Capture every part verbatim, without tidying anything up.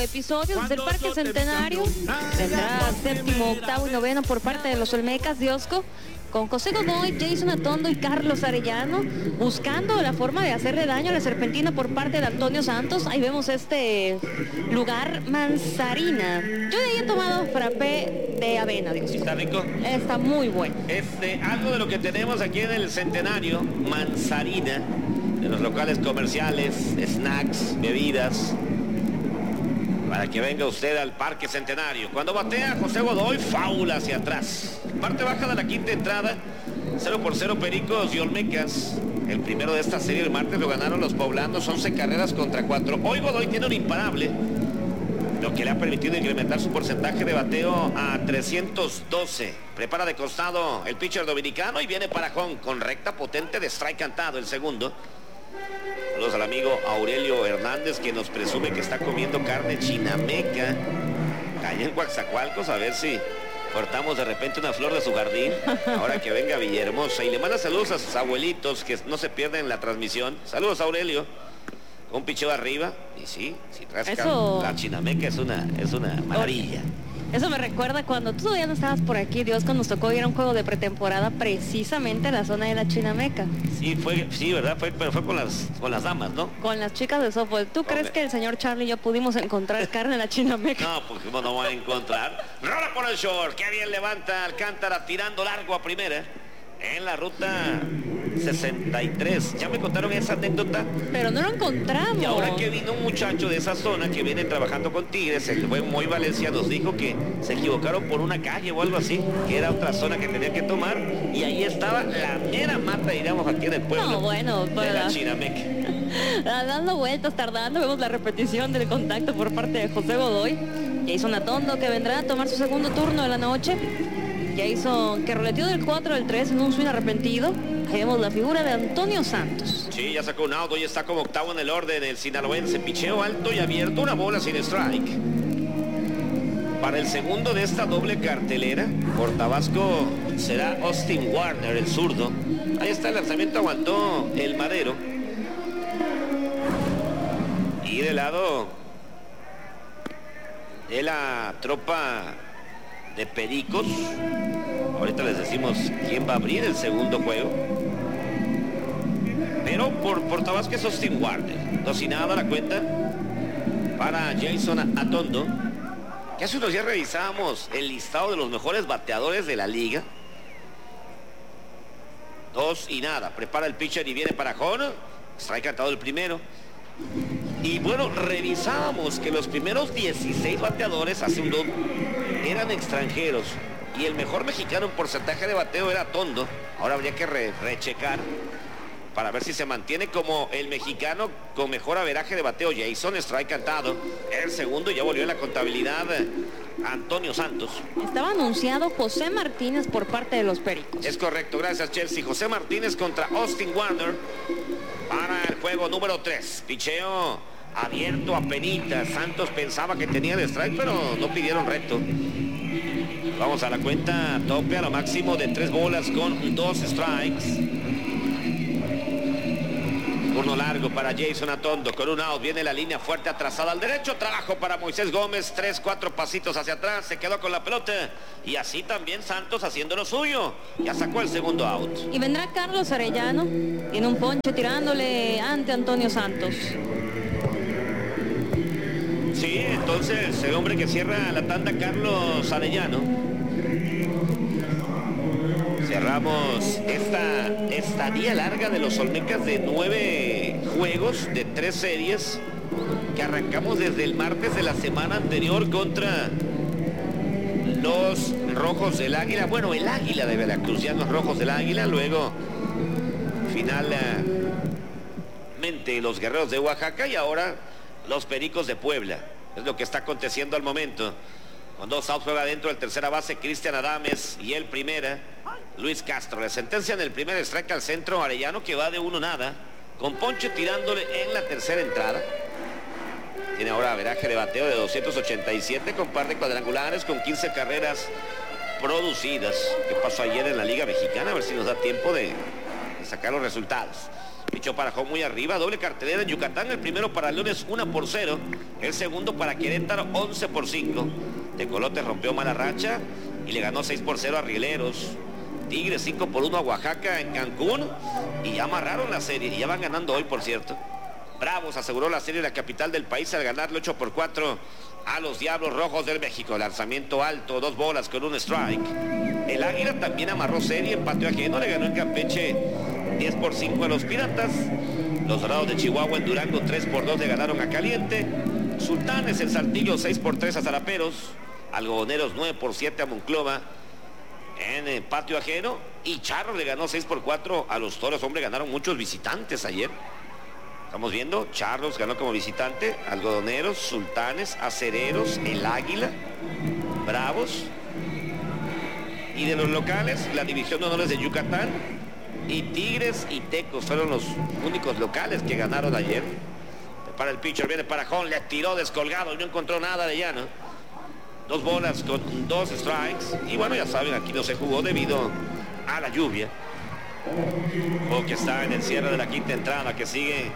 episodios del Parque Centenario. Vendrá séptimo, octavo y noveno por parte de los Olmecas de Osco, con José Godoy, Jason Atondo y Carlos Arellano, buscando la forma de hacerle daño a la serpentina por parte de Antonio Santos. Ahí vemos este lugar Manzarina. Yo de ahí he tomado frappé de avena, Dios. ¿Está rico? Está muy bueno. Este, algo de lo que tenemos aquí en el Centenario, Manzarina, de los locales comerciales, snacks, bebidas, para que venga usted al Parque Centenario. Cuando batea José Godoy, faula hacia atrás. Parte baja de la quinta entrada, cero por cero Pericos y Olmecas. El primero de esta serie el martes lo ganaron los poblanos, once carreras contra cuatro. Hoy Godoy tiene un imparable, lo que le ha permitido incrementar su porcentaje de bateo a trescientos doce. Prepara de costado el pitcher dominicano y viene para home con recta potente de strike cantado, el segundo. Saludos al amigo Aurelio Hernández, que nos presume que está comiendo carne chinameca allá en Coatzacoalcos, a ver si cortamos de repente una flor de su jardín ahora que venga Villahermosa. Y le manda saludos a sus abuelitos que no se pierden la transmisión. Saludos, Aurelio. Un picheo arriba. Y sí, si traes Eso... la chinameca es una, es una maravilla. Eso me recuerda cuando tú todavía no estabas por aquí, Dios, cuando nos tocó ir a un juego de pretemporada precisamente en la zona de la Chinameca. Sí, fue, sí, ¿verdad? Fue, pero fue con las, con las damas, ¿no? Con las chicas de softball. ¿Tú okay. crees que el señor Charlie y yo pudimos encontrar carne en la Chinameca? No, pues no no va a encontrar. Rola por el short, qué bien levanta Alcántara, tirando largo a primera. En la ruta sesenta y tres. Ya me contaron esa anécdota. Pero no lo encontramos. Y ahora que vino un muchacho de esa zona que viene trabajando con Tigres, el buen Moy Valencia, nos dijo que se equivocaron por una calle o algo así, que era otra zona que tenía que tomar, y ahí estaba la mera mata, diríamos, aquí en el pueblo. No, bueno, de la Chinameca. Dando vueltas, tardando, vemos la repetición del contacto por parte de José Godoy. Jason Atondo, que vendrá a tomar su segundo turno de la noche. Jason, que roleteó del cuatro al tres en un swing arrepentido. Ahí vemos la figura de Antonio Santos. Sí, ya sacó un out, y está como octavo en el orden el sinaloense. Picheo alto y abierto, una bola sin strike. Para el segundo de esta doble cartelera, por Tabasco será Austin Warner, el zurdo. Ahí está el lanzamiento, aguantó el madero. Y de lado de la tropa de Pericos, ahorita les decimos quién va a abrir el segundo juego, pero por, por Tabasco es Austin Warner. Dos y nada la cuenta para Jason Atondo, que hace unos días revisábamos el listado de los mejores bateadores de la liga. Dos y nada, prepara el pitcher y viene para home. Strike cantado el primero. Y bueno, revisábamos que los primeros dieciséis bateadores hace un dos eran extranjeros, y el mejor mexicano en porcentaje de bateo era Atondo. Ahora habría que re rechecar para ver si se mantiene como el mexicano con mejor averaje de bateo. Jason, strike cantado el segundo, y ya volvió en la contabilidad Antonio Santos. Estaba anunciado José Martínez por parte de los Pericos. Es correcto, gracias Chelsea. José Martínez contra Austin Warner para el juego número tres. Picheo abierto a penita. Santos pensaba que tenía el strike, pero no pidieron reto. Vamos a la cuenta tope a lo máximo de tres bolas con dos strikes. Turno largo para Jason Atondo con un out. Viene la línea fuerte atrasada al derecho. Trabajo para Moisés Gómez. Tres, cuatro pasitos hacia atrás. Se quedó con la pelota. Y así también Santos haciendo lo suyo. Ya sacó el segundo out. Y vendrá Carlos Arellano en un ponche tirándole ante Antonio Santos. Sí, entonces el hombre que cierra la tanda, Carlos Arellano. Cerramos esta estadía larga de los Olmecas de nueve juegos de tres series que arrancamos desde el martes de la semana anterior contra los Rojos del Águila. Bueno, el Águila de Veracruz, ya los Rojos del Águila. Luego finalmente los Guerreros de Oaxaca, y ahora los Pericos de Puebla. Es lo que está aconteciendo al momento. Con dos outs juega dentro el tercera base Cristian Adames, y el primera Luis Castro. Le sentencian el primer strike al centro Arellano, que va de uno nada, con ponche tirándole en la tercera entrada. Tiene ahora averaje de bateo de doscientos ochenta y siete, con par de cuadrangulares, con quince carreras producidas. ¿Qué pasó ayer en la Liga Mexicana? A ver si nos da tiempo de, de sacar los resultados. Pichó Parajón muy arriba, doble cartelera en Yucatán. El primero para Leones, uno por cero. El segundo para Querétaro, once por cinco. Tecolotes rompió mala racha y le ganó seis por cero a Rieleros. Tigres cinco por uno a Oaxaca en Cancún. Y ya amarraron la serie. Y ya van ganando hoy, por cierto. Bravos aseguró la serie en la capital del país al ganarle ocho por cuatro a los Diablos Rojos del México. Lanzamiento alto, dos bolas con un strike. El Águila también amarró serie en patio ajeno. Le ganó en Campeche diez por cinco a los Piratas. Los Dorados de Chihuahua en Durango tres por dos le ganaron a Caliente. Sultanes en Saltillo seis por tres a Zaraperos. Algodoneros nueve por siete a Monclova en el patio ajeno. Y Charros le ganó seis por cuatro a los Toros. Hombre, ganaron muchos visitantes ayer. Estamos viendo, Charros ganó como visitante, Algodoneros, Sultanes, Acereros, el Águila, Bravos. Y de los locales, la División de Honores de Yucatán y Tigres y Tecos fueron los únicos locales que ganaron ayer. Para el pitcher, viene Parajón, le tiró descolgado y no encontró nada de llano. Dos bolas con dos strikes. Y bueno, ya saben, aquí no se jugó debido a la lluvia. O que está en el cierre de la quinta entrada, que sigue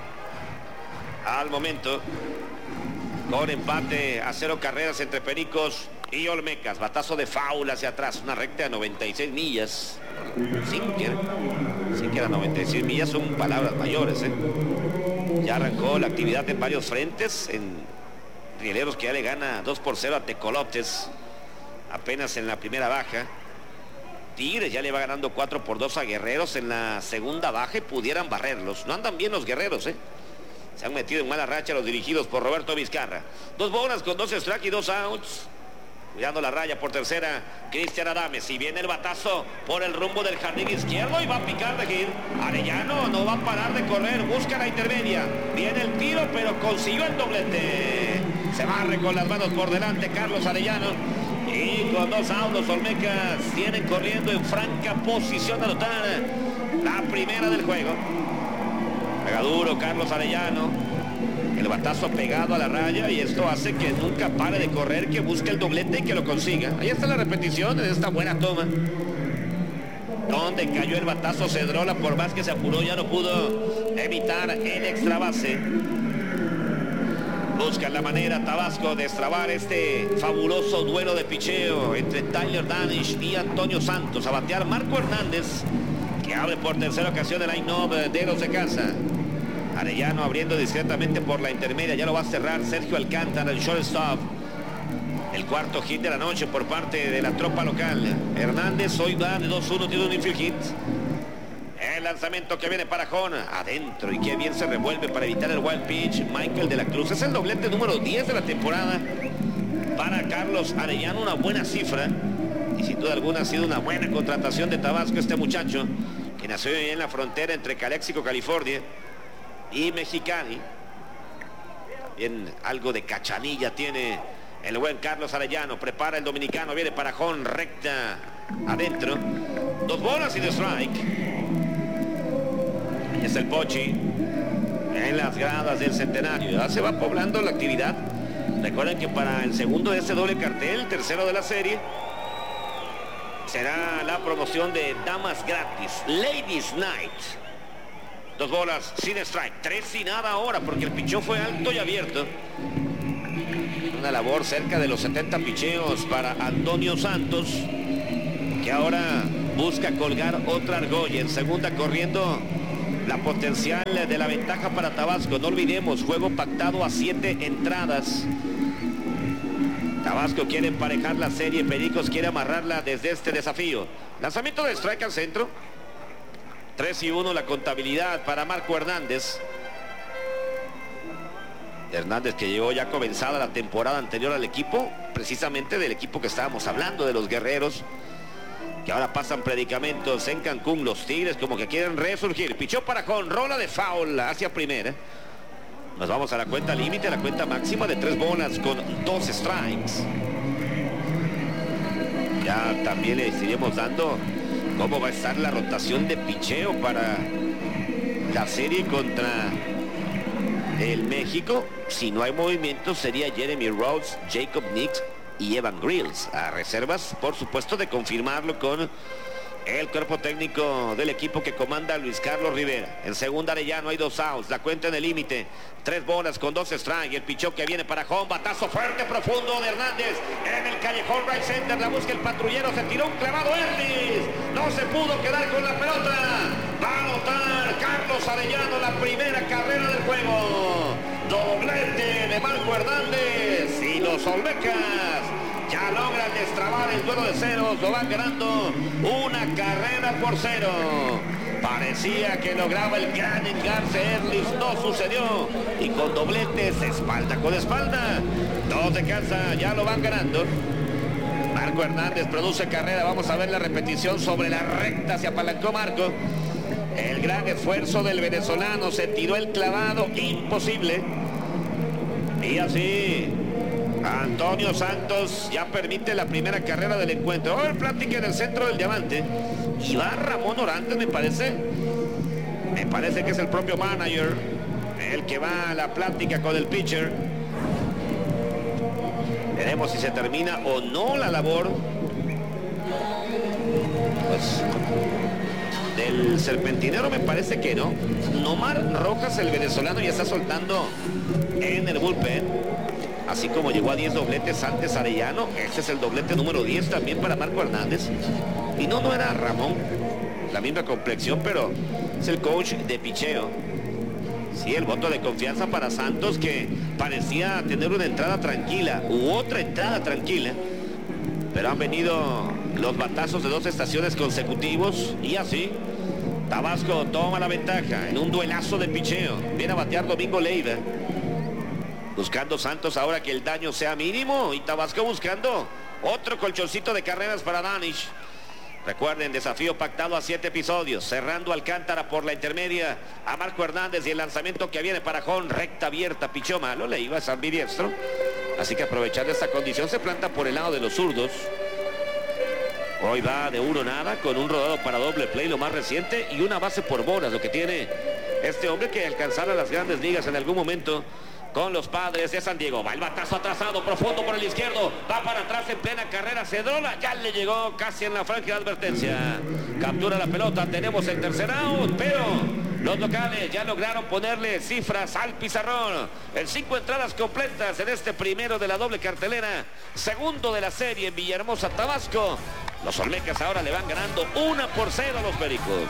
al momento con empate a cero carreras entre Pericos y Olmecas. Batazo de foul hacia atrás, una recta de noventa y seis millas. Sinker, Sinker a noventa y seis millas son palabras mayores, ¿eh? Ya arrancó la actividad en varios frentes. En Rieleros, que ya le gana dos por cero a Tecolotes apenas en la primera baja. Tigres ya le va ganando cuatro por dos a Guerreros en la segunda baja y pudieran barrerlos. No andan bien los Guerreros, ¿eh? Se han metido en mala racha los dirigidos por Roberto Vizcarra. Dos bolas con dos strikes y dos outs. Cuidando la raya por tercera, Cristian Adames. Y viene el batazo por el rumbo del jardín izquierdo y va a picar de hit. Arellano no va a parar de correr, busca la intermedia. Viene el tiro, pero consiguió el doblete. Se barre con las manos por delante Carlos Arellano. Y con dos outs los Olmecas tienen corriendo en franca posición de anotar la primera del juego. Pega duro Carlos Arellano. El batazo pegado a la raya y esto hace que nunca pare de correr, que busque el doblete y que lo consiga. Ahí está la repetición de esta buena toma. Donde cayó el batazo Cedrola, por más que se apuró ya no pudo evitar el extra base. Busca la manera Tabasco de extrabar este fabuloso duelo de picheo entre Tyler Danish y Antonio Santos. A batear Marco Hernández, que abre por tercera ocasión el line-up de los de casa. Arellano abriendo discretamente por la intermedia, ya lo va a cerrar Sergio Alcántara, el shortstop. El cuarto hit de la noche por parte de la tropa local. Hernández hoy va de dos uno, tiene un infield hit. El lanzamiento que viene para Parajón, adentro, y qué bien se revuelve para evitar el wild pitch Michael de la Cruz. Es el doblete número diez de la temporada para Carlos Arellano, una buena cifra. Y sin duda alguna ha sido una buena contratación de Tabasco este muchacho, que nació ahí en la frontera entre Calexico, California, y Mexicali. También algo de cachanilla tiene el buen Carlos Arellano. Prepara el dominicano, viene Parajón, recta adentro. Dos bolas y de strike. Ahí está el Pochi en las gradas del Centenario. Ya se va poblando la actividad. Recuerden que para el segundo de este doble cartel, el tercero de la serie, será la promoción de damas gratis, Ladies Night. Dos bolas sin strike, tres y nada ahora, porque el picheo fue alto y abierto. Una labor cerca de los setenta picheos para Antonio Santos, que ahora busca colgar otra argolla. En segunda corriendo la potencial de la ventaja para Tabasco. No olvidemos, juego pactado a siete entradas. Tabasco quiere emparejar la serie, Pericos quiere amarrarla desde este desafío. Lanzamiento de strike al centro. tres y uno la contabilidad para Marco Hernández. Hernández, que llegó ya comenzada la temporada anterior al equipo, precisamente del equipo que estábamos hablando, de los Guerreros, que ahora pasan predicamentos en Cancún. Los Tigres como que quieren resurgir. Pichó Parajón, rola de foul hacia primera. Nos vamos a la cuenta límite, a la cuenta máxima de tres bolas con dos strikes. Ya también le estaremos dando cómo va a estar la rotación de picheo para la serie contra el México. Si no hay movimiento, sería Jeremy Rhodes, Jacob Nix y Evan Grills. A reservas, por supuesto, de confirmarlo con el cuerpo técnico del equipo que comanda Luis Carlos Rivera. En segunda Arellano hay dos outs, la cuenta en el límite, tres bolas con dos strikes. El pichó que viene para home, batazo fuerte, profundo de Hernández en el callejón right center, la busca el patrullero, se tiró un clavado Erlis, no se pudo quedar con la pelota. Va a anotar Carlos Arellano la primera carrera del juego. Doblete de Marco Hernández y los Olmecas ya logran destrabar el duelo de ceros, lo van ganando una carrera por cero. Parecía que lograba el gran engarce Erlis, no sucedió, y con dobletes espalda con espalda, dos de casa, ya lo van ganando. Marco Hernández produce carrera, vamos a ver la repetición sobre la recta, se apalancó Marco. El gran esfuerzo del venezolano, se tiró el clavado, imposible. Y así Antonio Santos ya permite la primera carrera del encuentro. Va a haber plática en el centro del diamante. Y va Ramón Orantes, me parece. Me parece que es el propio manager el que va a la plática con el pitcher. Veremos si se termina o no la labor pues, del serpentinero. Me parece que no. Nomar Rojas, el venezolano, ya está soltando en el bullpen. Así como llegó a diez dobletes antes Arellano, este es el doblete número diez también para Marco Hernández. Y no, no era Ramón, la misma complexión, pero es el coach de picheo. Sí, el voto de confianza para Santos, que parecía tener una entrada tranquila, u otra entrada tranquila. Pero han venido los batazos de dos estaciones consecutivos, y así Tabasco toma la ventaja en un duelazo de picheo. Viene a batear Domingo Leiva, buscando Santos ahora que el daño sea mínimo, y Tabasco buscando otro colchoncito de carreras para Danish. Recuerden, desafío pactado a siete episodios, cerrando Alcántara por la intermedia a Marco Hernández, y el lanzamiento que viene para Jón, recta abierta, pichó malo, le iba a San Bidiestro. Así que aprovechando esta condición se planta por el lado de los zurdos. Hoy va de uno nada, con un rodado para doble play, lo más reciente, y una base por bolas, lo que tiene este hombre que alcanzará las grandes ligas en algún momento con los Padres de San Diego. Va el batazo atrasado, profundo por el izquierdo, va para atrás en plena carrera Cedrola, ya le llegó casi en la franja de advertencia. Captura la pelota, tenemos el tercer out, pero los locales ya lograron ponerle cifras al pizarrón. En cinco entradas completas en este primero de la doble cartelera, segundo de la serie en Villahermosa, Tabasco. Los Olmecas ahora le van ganando una por cero a los Pericos.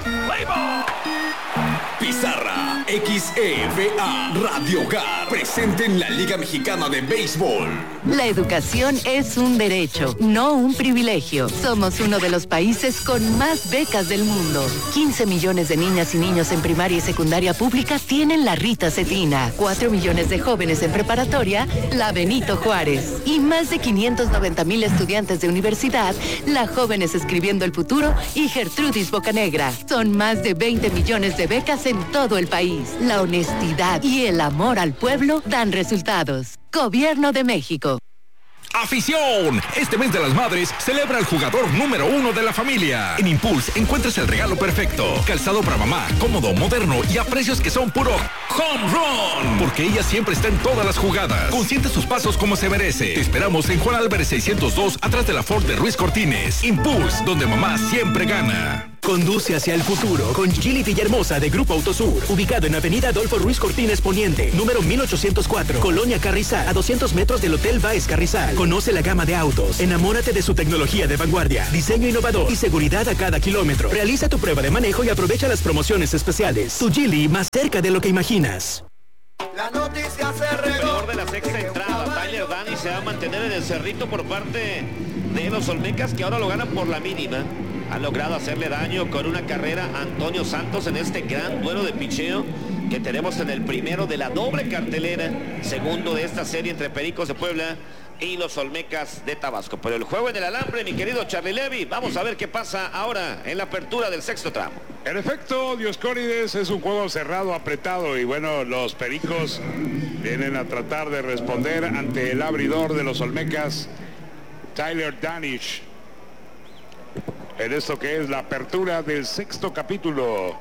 Pizarra X E V A Radio Hogar presente en la Liga Mexicana de Béisbol. La educación es un derecho, no un privilegio. Somos uno de los países con más becas del mundo. quince millones de niñas y niños en primaria y secundaria pública tienen la Rita Cetina. cuatro millones de jóvenes en preparatoria, la Benito Juárez. Y más de quinientos noventa mil estudiantes de universidad, la Jóvenes Escribiendo el Futuro y Gertrudis Bocanegra. Son más de veinte millones de becas en todo el país. La honestidad y el amor al pueblo dan resultados. Gobierno de México. ¡Afición! Este mes de las madres celebra al jugador número uno de la familia. En Impulse encuentras el regalo perfecto. Calzado para mamá, cómodo, moderno y a precios que son puro home run. Porque ella siempre está en todas las jugadas. Consiente sus pasos como se merece. Te esperamos en Juan Álvarez seiscientos dos, atrás de la Ford de Ruiz Cortines. Impulse, donde mamá siempre gana. Conduce hacia el futuro con Gili Villahermosa de Grupo Autosur, ubicado en Avenida Adolfo Ruiz Cortines Poniente, número mil ochocientos cuatro, Colonia Carrizal, a doscientos metros del Hotel Baez Carrizal. Conoce la gama de autos, enamórate de su tecnología de vanguardia, diseño innovador y seguridad a cada kilómetro. Realiza tu prueba de manejo y aprovecha las promociones especiales. Tu Gili, más cerca de lo que imaginas. La noticia se regó. El peor de la sexta entrada, Tyler Dani se va a mantener en el cerrito por parte de los Olmecas, que ahora lo ganan por la mínima. Han logrado hacerle daño con una carrera a Antonio Santos en este gran duelo de picheo que tenemos en el primero de la doble cartelera, segundo de esta serie entre Pericos de Puebla y los Olmecas de Tabasco. Pero el juego en el alambre, mi querido Charlie Levy, vamos a ver qué pasa ahora en la apertura del sexto tramo. En efecto, Dioscórides, es un juego cerrado, apretado, y bueno, los Pericos vienen a tratar de responder ante el abridor de los Olmecas, Tyler Danish, en esto que es la apertura del sexto capítulo.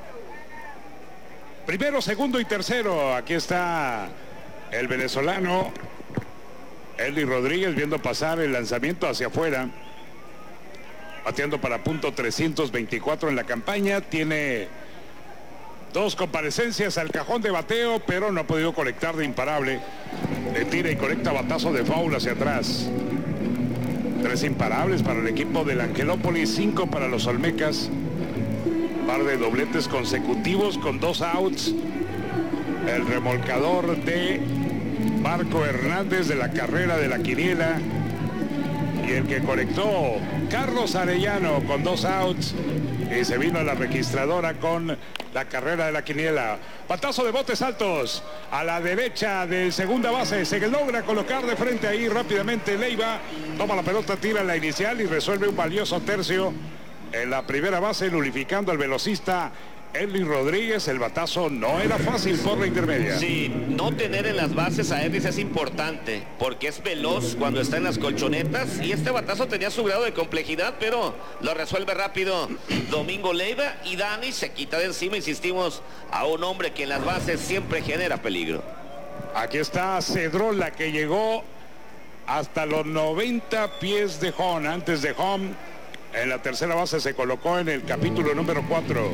Primero, segundo y tercero. Aquí está el venezolano Eli Rodríguez viendo pasar el lanzamiento hacia afuera. bateando para punto trescientos veinticuatro en la campaña. Tiene dos comparecencias al cajón de bateo, pero no ha podido conectar de imparable. Le tira y conecta batazo de foul hacia atrás. Tres imparables para el equipo del Angelópolis, cinco para los Olmecas. Par de dobletes consecutivos con dos outs. El remolcador de Marco Hernández de la carrera de la quiniela. Y el que conectó, Carlos Arellano, con dos outs. Y se vino a la registradora con la carrera de la quiniela. Batazo de botes altos a la derecha del segunda base. Se logra colocar de frente ahí rápidamente Leiva. Toma la pelota, tira la inicial y resuelve un valioso tercio en la primera base, nulificando al velocista Erlis Rodríguez. El batazo no era fácil por la intermedia. Sí, no tener en las bases a Erlis es importante, porque es veloz cuando está en las colchonetas, y este batazo tenía su grado de complejidad, pero lo resuelve rápido Domingo Leiva, y Dani se quita de encima, insistimos, a un hombre que en las bases siempre genera peligro. Aquí está Cedrola, que llegó hasta los noventa pies de home. Antes de home, en la tercera base se colocó en el capítulo número cuatro.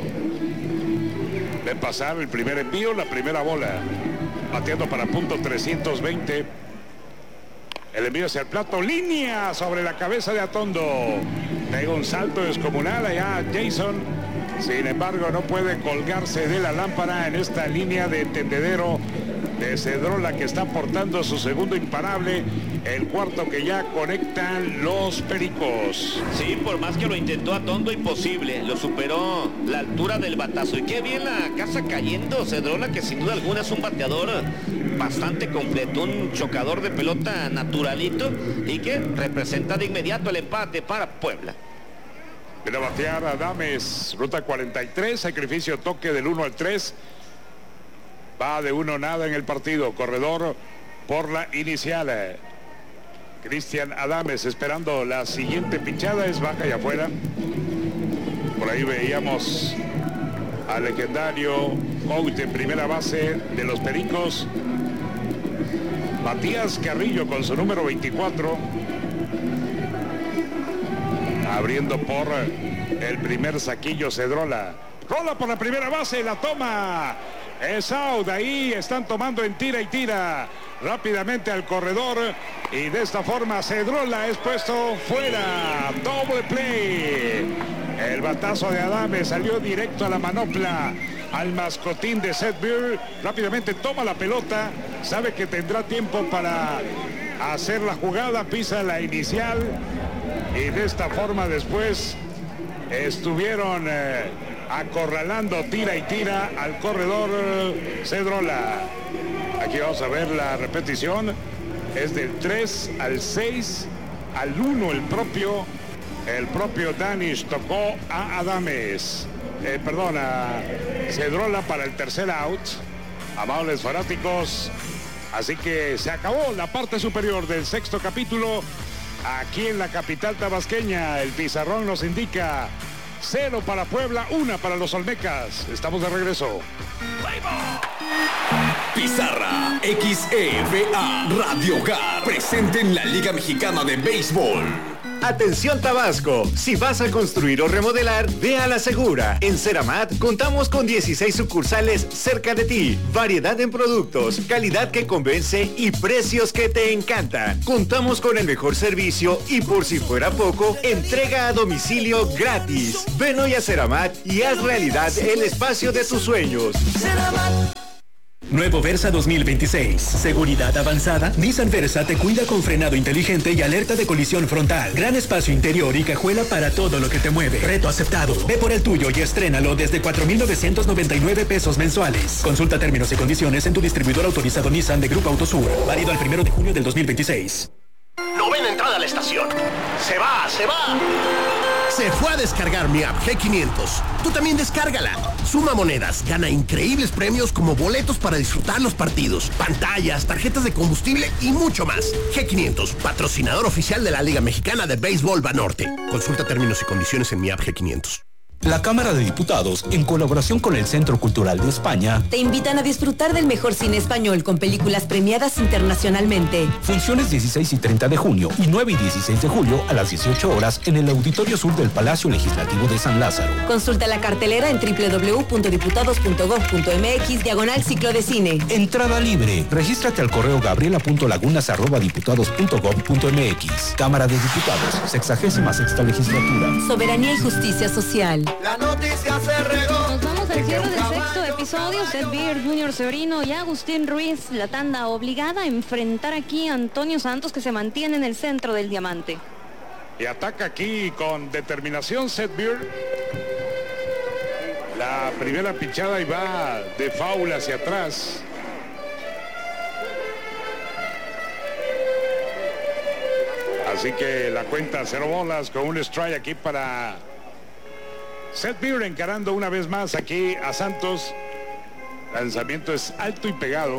De pasar el primer envío, la primera bola. Bateando para punto trescientos veinte. El envío hacia el plato, línea sobre la cabeza de Atondo. Pega un salto descomunal allá Jason. Sin embargo, no puede colgarse de la lámpara en esta línea de tendedero de Cedrola, que está aportando su segundo imparable, el cuarto que ya conectan los Pericos. Sí, por más que lo intentó Atondo, imposible, lo superó la altura del batazo. Y qué bien la casa cayendo Cedrola, que sin duda alguna es un bateador bastante completo, un chocador de pelota naturalito, y que representa de inmediato el empate para Puebla. Viene a batear Adames, ruta cuarenta y tres, sacrificio toque del uno al tres. Va de uno nada en el partido. Corredor por la inicial. Cristian Adames esperando la siguiente pinchada. Es baja y afuera. Por ahí veíamos al legendario coach en primera base de los Pericos, Matías Carrillo, con su número veinticuatro. Abriendo por el primer saquillo Cedrola. Rola por la primera base, la toma. Es out, ahí están tomando en tira y tira rápidamente al corredor, y de esta forma Cedrola es puesto fuera. Doble play. El batazo de Adames salió directo a la manopla al mascotín de Seth Beer. Rápidamente toma la pelota, sabe que tendrá tiempo para hacer la jugada, pisa la inicial, y de esta forma después estuvieron eh, acorralando tira y tira al corredor Cedrola. Aquí vamos a ver la repetición. Es del tres al seis, al uno el propio el propio Danish tocó a Adames, eh, perdón, a Cedrola para el tercer out. Amables fanáticos, así que se acabó la parte superior del sexto capítulo aquí en la capital tabasqueña. El pizarrón nos indica cero para Puebla, una para los Olmecas. Estamos de regreso. Pizarra X E V A Radio Hogar presente en la Liga Mexicana de Béisbol. Atención Tabasco, si vas a construir o remodelar, ve a La Segura. En Ceramat contamos con dieciséis sucursales cerca de ti. Variedad en productos, calidad que convence y precios que te encantan. Contamos con el mejor servicio y, por si fuera poco, entrega a domicilio gratis. Ven hoy a Ceramat y haz realidad el espacio de tus sueños. Ceramat. Nuevo Versa dos mil veintiséis. Seguridad avanzada. Nissan Versa te cuida con frenado inteligente y alerta de colisión frontal. Gran espacio interior y cajuela para todo lo que te mueve. Reto aceptado. Ve por el tuyo y estrénalo desde cuatro mil novecientos noventa y nueve pesos mensuales. Consulta términos y condiciones en tu distribuidor autorizado Nissan de Grupo Autosur. Válido al primero de junio del dos mil veintiséis. Novena entrada a la estación. Se va, se va. Se fue a descargar mi app G quinientos. Tú también descárgala. Suma monedas, gana increíbles premios como boletos para disfrutar los partidos, pantallas, tarjetas de combustible y mucho más. G quinientos, patrocinador oficial de la Liga Mexicana de Béisbol Banorte. Consulta términos y condiciones en mi app G quinientos. La Cámara de Diputados, en colaboración con el Centro Cultural de España, te invitan a disfrutar del mejor cine español con películas premiadas internacionalmente. Funciones dieciséis y treinta de junio y nueve y dieciséis de julio a las dieciocho horas en el Auditorio Sur del Palacio Legislativo de San Lázaro. Consulta la cartelera en doble u doble u doble u punto diputados punto gob punto eme equis diagonal ciclo de cine. Entrada libre. Regístrate al correo gabriela punto lagunas arroba diputados punto gob punto eme equis. Cámara de Diputados, sexagésima sexta legislatura. Soberanía y justicia social. La noticia se regó. Nos vamos al cierre del sexto episodio. Seth Beer, Junior Severino y Agustín Ruiz. La tanda obligada a enfrentar aquí a Antonio Santos, que se mantiene en el centro del diamante. Y ataca aquí con determinación Seth Beer. La primera pichada y va de foul hacia atrás. Así que la cuenta cero bolas con un strike aquí para Seth Beer, encarando una vez más aquí a Santos. Lanzamiento es alto y pegado.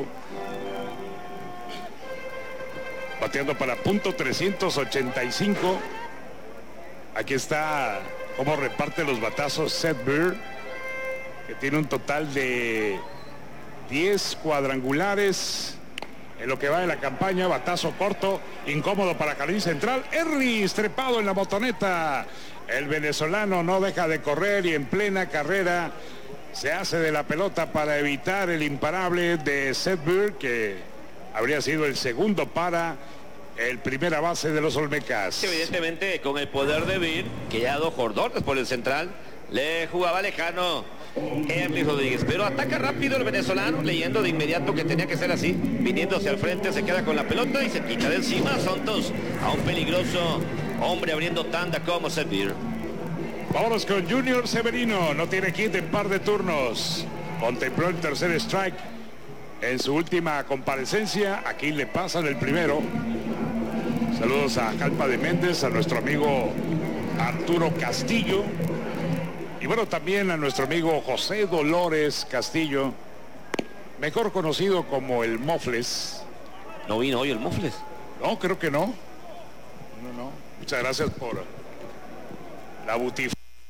Bateando para punto trescientos ochenta y cinco. Aquí está cómo reparte los batazos Seth Beer, que tiene un total de diez cuadrangulares en lo que va de la campaña. Batazo corto, incómodo para Jardín Central. Erris trepado en la botoneta. El venezolano no deja de correr y en plena carrera se hace de la pelota para evitar el imparable de Seth Beer, que habría sido el segundo para el primera base de los Olmecas. Evidentemente con el poder de Beer, que ya dos jordones por el central, le jugaba lejano Erlis Rodríguez, pero ataca rápido el venezolano, leyendo de inmediato que tenía que ser así, viniéndose al frente, se queda con la pelota y se quita de encima a Santos, a un peligroso hombre abriendo tanda como Seth Beer. Vámonos con Junior Severino, no tiene kit en par de turnos, contempló el tercer strike en su última comparecencia, aquí le pasan el primero. Saludos a Jalpa de Méndez, a nuestro amigo Arturo Castillo y bueno, también a nuestro amigo José Dolores Castillo, mejor conocido como el Mofles. ¿No vino hoy el Mofles? No, creo que no. No, no. Muchas gracias por la butif.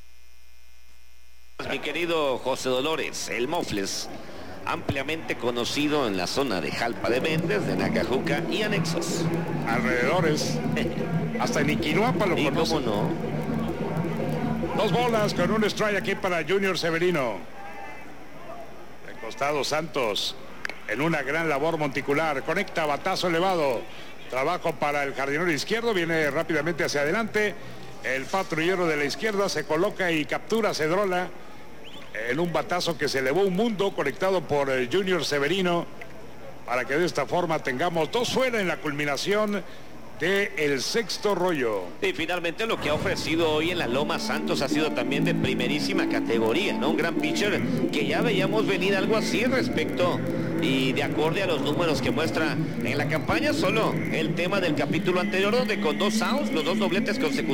Mi querido José Dolores, el Mofles, ampliamente conocido en la zona de Jalpa de Méndez, de Nacajuca y anexos. Alrededores. Hasta en Iquinuapa lo ¿Y conocen. cómo no? Dos bolas con un strike aquí para Junior Severino. El costado Santos en una gran labor monticular. Conecta batazo elevado. Trabajo para el jardinero izquierdo. Viene rápidamente hacia adelante. El patrullero de la izquierda se coloca y captura a Cedrola en un batazo que se elevó un mundo, conectado por el Junior Severino, para que de esta forma tengamos dos fuera en la culminación de el sexto rollo. Y finalmente lo que ha ofrecido hoy en la Loma Santos ha sido también de primerísima categoría, ¿no? Un gran pitcher que ya veíamos venir algo así respecto y de acorde a los números que muestra en la campaña. Solo el tema del capítulo anterior, donde con dos outs, los dos dobletes consecutivos